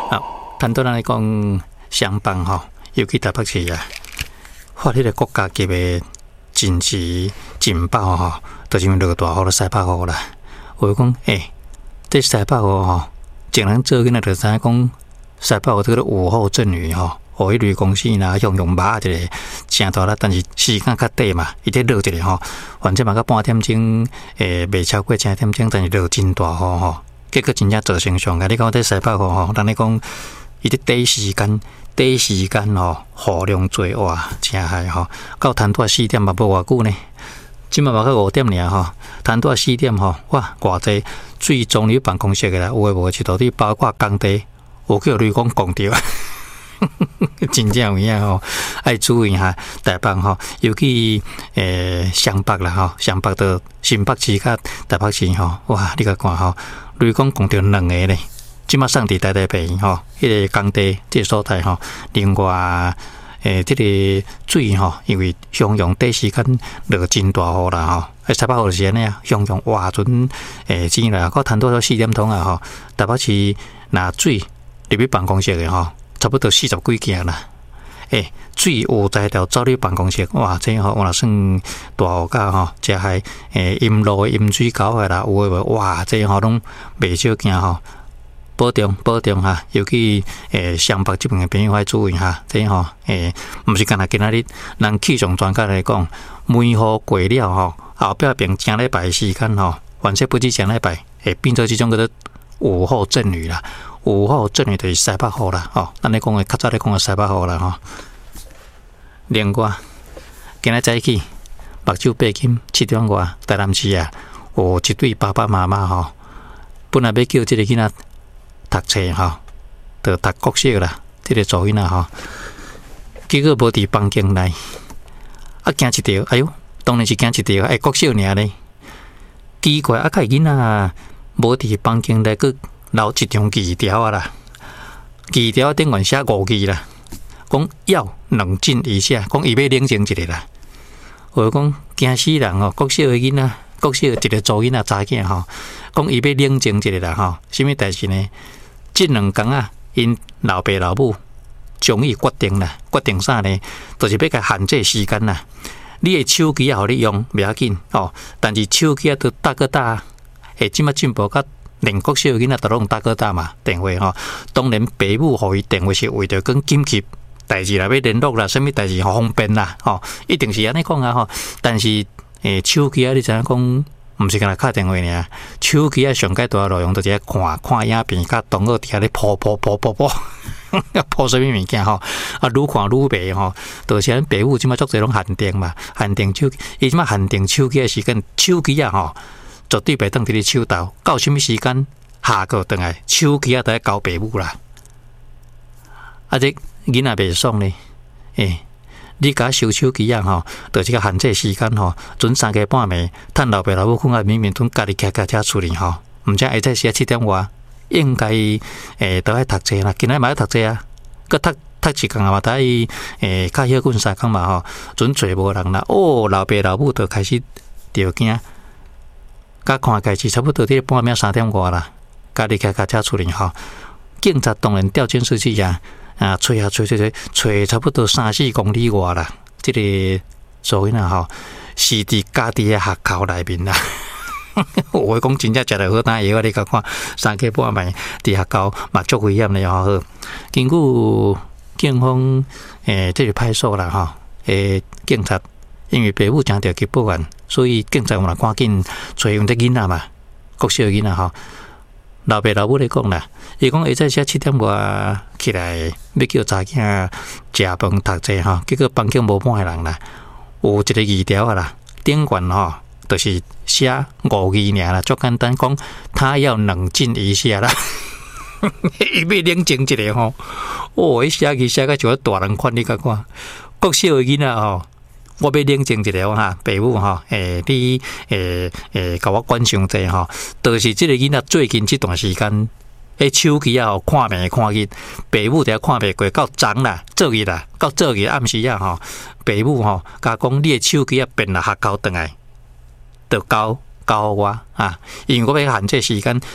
啊，谈到咱来讲上班吼，尤其台北市啊，发迄个国家级的紧急警报吼，就是因为落大雨了，西北雨啦。我讲，这西北雨吼，前人做囡仔就知影讲，西北雨这个午后阵雨吼，互迄类公司呐，用码一个正大啦，但是时间较短嘛，伊得落一个吼，反正嘛到半点钟，未超过10点钟，但是落真大雨吼。结果真正造成伤害，你讲这西北雨吼，咱咧讲，伊伫短时间吼，雨量多哇，真害吼。到谈多4点嘛，无偌久呢，即嘛嘛到5点尔吼，谈多4点吼，哇，偌济水总入办公室个啦，有诶无一道理，包括工地，有叫你讲讲着，真正有影吼，爱注意下台北吼，尤其湘北啦吼，湘北到新北市甲台北市吼，哇，你甲看吼。如讲讲到2个咧，即马送伫台北吼，迄个工地即个所在吼，另外即个水吼，因为向阳短时间落真大雨啦吼，西北雨就是安尼啊，向阳哇阵钱啦，到谈到4点钟啊吼，台北市若水入去办公室的吼，差不多40几件啦。水有在条走入办公室，哇！这吼我若算大雨甲吼，真系阴路阴水搞诶啦，有诶无？哇！这吼拢袂少件吼，保重哈！尤其湘北这边诶朋友要注意哈，这吼毋是干那今仔日，咱气象专家来讲，梅雨过了吼，后壁变正礼拜时间吼，反正不止正礼拜，会变做这种叫做午后阵雨啦。午后阵雨就是西北雨啦，吼，咱咧讲诶，较早咧讲诶西北雨啦，吼。另外，今仔早起，目睭八金7点外，台南市啊，有一对爸爸妈妈吼，本来要叫这个囡仔读册吼，就读国小啦，这个查囡仔吼，结果无伫房间内，啊惊一条，哎哟，当然是惊一条，国小尔咧，奇怪，啊，个囡仔无伫房间内，佮留一张字条啊啦，字条顶悬写5字啦。讲要冷静一下，讲伊要冷静一下啦。我讲惊死人哦，国小的囡仔，国小一个查囡仔查囝吼，讲伊要冷静一下啦吼。什么代志呢？这2天啊，因老爸老母终于决定啦，决定啥呢？就是要甲限制时间啦。你的手机啊，互你用袂要紧哦，但是手机啊都大哥大，即马进步甲。连国小的囡仔都拢大哥大嘛电话吼，当然父母互伊电话是为着讲紧急代志啦，要联络啦，什么代志方便啦，吼，一定是安尼讲啊吼。但是手机啊，你知影讲，毋是干那敲电话尔，手机啊上介大内容就是看影片，甲同学伫遐咧播，播什么物件吼？啊，愈看愈袂吼，就是咱父母即马足侪拢限定嘛，限定手机，伊即马限定手机的时间，手机啊吼。绝对袂当伫你手头，到什么时间下课回来，手机啊在交父母啦。啊，这囡仔袂爽呢，你甲收手机啊吼，就是个限制时间吼，准3更半暝，趁老爸老母困啊，明准家己开车处理吼，毋知下早时7点外，应该都爱读册啦，今仔嘛要读册啊，佮读一工啊嘛，得较休困3工嘛吼，准找无人啦，老爸老母就开始着惊。甲看开始差不多伫半暝3点外啦，家己开车处理吼。警察当然调监视器啊，吹差不多3-4公里外啦。这个所以呢吼，是伫家己的学校内面啦。我讲真正食得好打药，你甲看3更半暝伫学校嘛足危险的吼。根据警方这个派出所啦吼，警察。因为父母诚着急报案，所以警察嘛赶紧找用这囡仔嘛，国小囡仔吼。老爸老母咧讲啦，伊讲下早时7点外起来，要叫查囝食饭读册吼，结果房间无半个人啦，有一个字条啊啦，顶悬吼，就是写5字尔啦，足简单讲，他要冷静一下啦，伊要冷静一下吼。伊写字写甲像大人款，你甲看，国小囡仔吼。我要冷静一下哈，父母哈，你甲我管伤济哈，就是这个囡仔最近这段时间，手机啊看袂看去，父母伫遐看袂过，到昨啦，做日啦，到做日暗时啊吼，父母吼甲讲你的手机啊变啦学校转来，就交我啊，因为我要限制时间。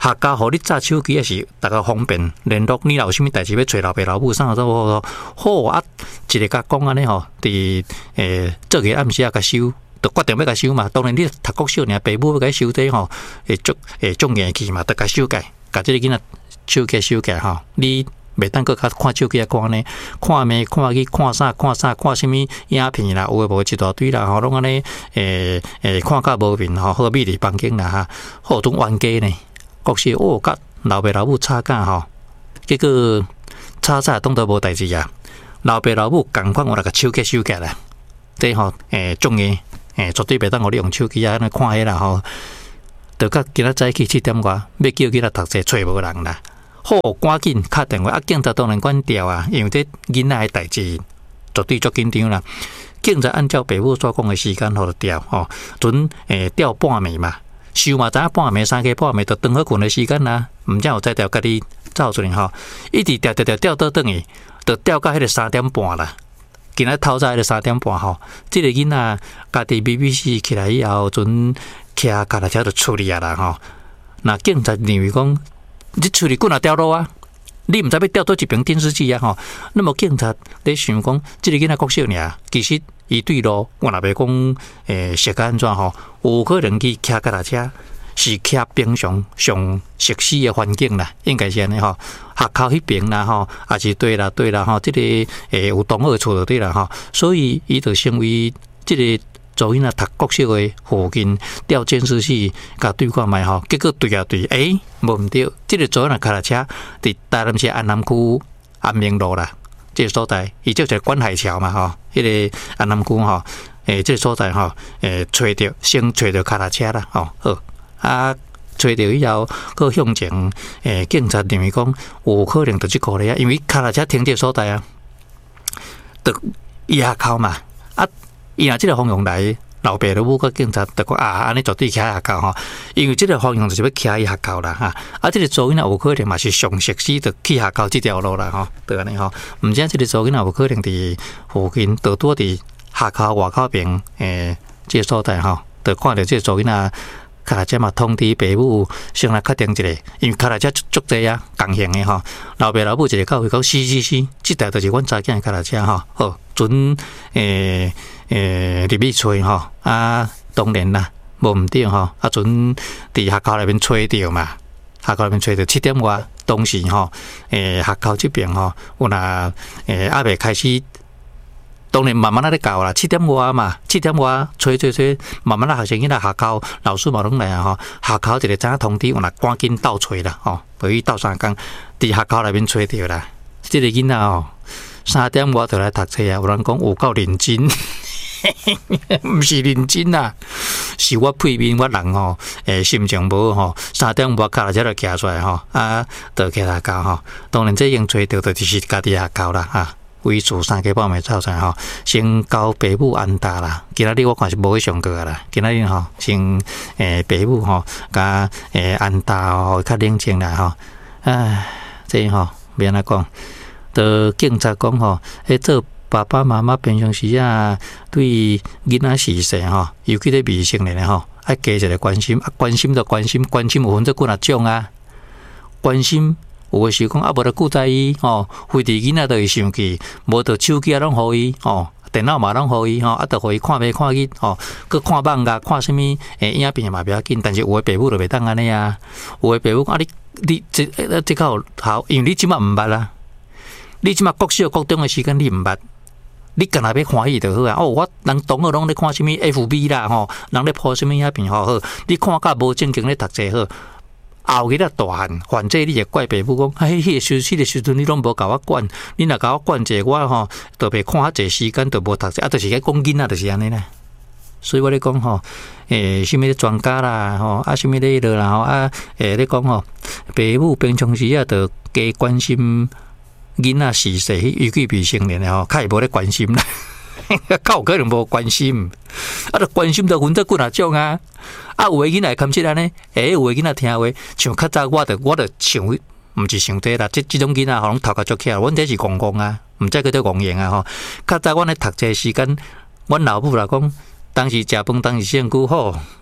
客家互你揸手机也是大家方便联络，你若有啥物代志要找老爸老母啥都好啊。一个甲讲安尼吼，伫做个暗时啊甲收，就决定要甲收嘛。当然你读国小尔，爸母要甲收这吼，种硬气嘛，得甲收起，甲即个囡仔收起吼，你。袂当搁较看手机啊，看呢，看咩看去看啥看什么影片啦，有诶无一大堆啦，吼，拢安尼看甲无面吼，好美丽房间啦哈，好种冤家呢，国是甲老爸老母吵架吼，结果吵架当作无代志啊，老爸老母共款有那个手机收起来，这吼种诶绝对袂当互你用手机啊，安尼看迄啦吼，就甲今仔早起7点外，要叫囡仔读册找无人啦。好，赶紧敲电话啊！警察当然管调啊，因为这囡仔的代志绝对足紧张啦。警察按照爸母所讲的时间，互调吼，准调半暝嘛，收嘛知影半暝3更半暝，就长好困的时间啦。毋才有再调家己走出来吼，一直调倒转去，就调到迄个3点半啦。今仔透早迄个3点半吼，这个囡仔家己微微死起来以后，准骑脚踏车就处理啊啦吼。那警察认为讲。你处理棍也掉落啊！你毋知要掉多一瓶电视机啊吼？那么警察咧想讲，即个囡仔国小尔，其实伊对路我若要讲设个安怎吼？有可能去骑脚踏车，是骑平常上熟悉的环境啦，应该是安尼吼。学校迄边啦吼，也是对啦吼，即个有同学厝就对啦吼，所以伊就成为即个。做囡仔读国小的附近调监视器，甲对看卖吼，结果对啊对，无毋对，即个做囡仔脚踏车伫台南市安南区安明路啦，即个所在，伊叫做观海桥嘛吼，迄个安南区吼，即个所在吼，先找着脚踏车啦吼，好啊，找着以后，佮向前，警察认为讲有可能就即个咧啊，因为脚踏车停即个所在啊，就伊下口嘛啊。伊若即个方向来，老爸老母个警察就讲安尼绝对骑下口吼，因为即个方向就是要骑伊下口啦哈。啊，即个做囡仔有可能嘛是上熟悉就去下口即条路啦吼，对安尼吼。毋知即个做囡仔有可能伫附近倒拄伫下口外口边即个所在吼，就看到即个做囡仔脚踏车嘛，通知爸母先来确定一下，因为脚踏车足济啊，共型的吼。老爸老母一个到位讲，是，即台就是阮查囝的脚踏车吼，好准入去找吼啊，当然啦，无毋对吼，啊准伫学校内面找着嘛，学校内面找着7点外，当时吼学校这边吼，有若还未开始。当然慢慢咧教啦，7点外嘛，7点外找，慢慢学生囡仔学校老师嘛拢来啊吼，学校一个怎通知，有若赶紧倒找啦吼，等于倒3工，伫学校内面找着啦。即个囡仔吼，3点外就来读册啊，有人讲有够认真，毋是认真啦，是我配面我人吼，心情无吼，3点外脚踏车就骑出来吼，啊，就骑来教吼。当然这用找着就是家己学校啦哈。为厝3更半暝走出来吼，先交爸母安踏啦。今仔日我看是无去上课啦。今仔日吼，先爸母吼，甲安踏吼，较冷静啦吼。唉，这吼免安怎讲，就警察讲吼，做爸爸妈妈平常时啊，对囡仔事势吼，尤其咧未成年吼，爱加一个关心，关心就关心，关心有分做几啊种啊，关心。有诶时讲啊，无得顾在伊吼，非伫囡仔就会生气，无得手机啊拢互伊吼，电脑嘛拢互伊吼，啊，得互伊看咩看去吼，佮看网啊，看什么影片嘛不要紧，但是有诶爸母就袂当安尼啊，有诶爸母啊，你这个好，因为你即马毋捌啦，你即马国小国中诶时间你毋捌，你干那要欢喜就好啊。哦，我人同学拢咧看什么 FB 啦吼，人咧播什么影片吼好，你看甲无正经咧读册好。后日啊大汉，反正你也怪爸母讲，迄个时阵你拢无甲我管，你若甲我管者，我吼就袂看遐济时间，就无读册，啊，就是个讲囡仔就是安尼啦。所以我咧讲吼，什么专家啦，吼啊，什么咧落啦，吼啊，咧讲吼，爸母平常时啊，就加关心囡仔事势，尤其未成年诶吼，较会无咧关心啦。较有可能无关心，啊，着关心着分做几啊种啊。啊，有诶囡仔堪即安尼，有诶囡仔听话，像较早我着想，毋是想这啦，即种囡仔互拢头壳足起来，阮这是戆戆啊，毋知叫做戆硬啊吼。较早阮咧读册时间，阮老母啦讲，当时食饭，当时身躯好，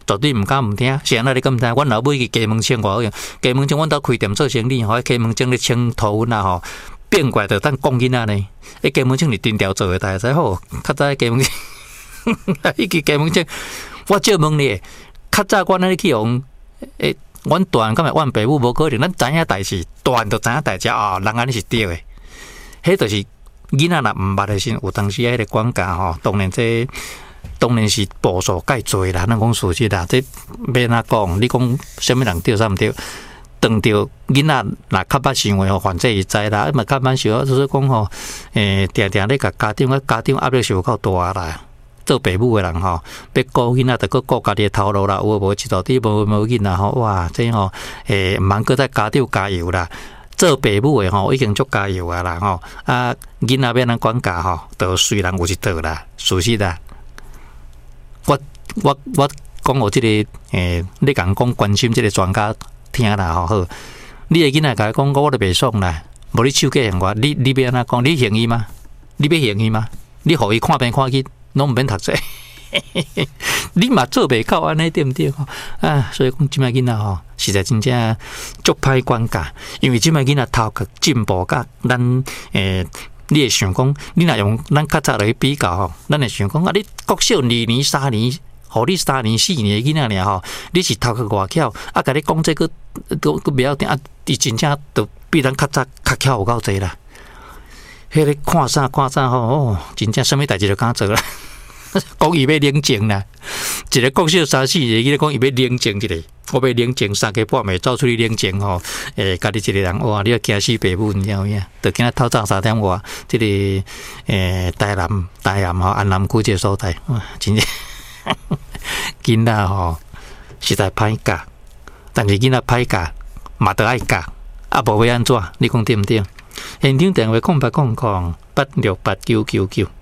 绝对毋敢毋听，是安那你敢毋知？阮老母去加盟清偌好用，加盟清阮兜开店做生意，吼，加盟清咧清头阮啊吼，变怪着等讲囡仔呢。加盟清是定调做诶，大家知好。较早加盟清，伊去加盟清，我借问你，较早阮安尼去用，阮大敢会阮爸母无可能，咱知影代志，大就知影代志啊，人安尼是对诶。迄就是囡仔若毋捌诶时，有当时迄个管教吼，当然是步数介侪啦，咱讲事实啦，这要哪讲？你讲什么人对啥毋对？当着囡仔若较捌想话吼，反正伊知啦。嘛较慢想，就是讲吼，定定咧甲家长压力是有够大啦。做爸母诶人吼，要顾囡仔，着搁顾家己诶头路啦。有无一道底无囡仔吼，哇，这吼毋茫搁再家长加油啦。做爸母诶吼，已经足加油啊啦吼。啊，囡仔要咱管教吼，着虽然有一道啦，事实啦。我讲我即个你讲关心即个专家听啦吼好，你诶囡仔甲伊讲，我都袂爽啦，无你手机用我，你要安怎讲？你行伊吗？你要行伊吗？你互伊看病看去，拢毋免读册，你嘛做袂到安尼对毋对？啊，所以讲即摆囡仔吼，实在真正足歹管教，因为即摆囡仔头壳进步甲咱你会想讲，你若用咱较早来比较吼，咱会想讲啊，你国小2年3年。互你3年4年的囡仔尔吼，你是头壳偌巧，啊，甲你讲这个都袂晓听啊，伊真正都比咱较早较巧有够济啦。迄个看啥吼，哦，真正啥物代志都敢做啦。讲伊要冷静啦，一个国小3、4年，伊讲伊要冷静一下，我要冷静3个半暝走出去冷静吼。家己一个人哇，你要惊死爸母，你知影影？就今仔透早3点外，即个台南吼安南区这个所在，哇，真正。囡仔吼实在歹教，但是囡仔歹教嘛得爱教，啊无要安怎？你讲对毋对？现场电话0800868999。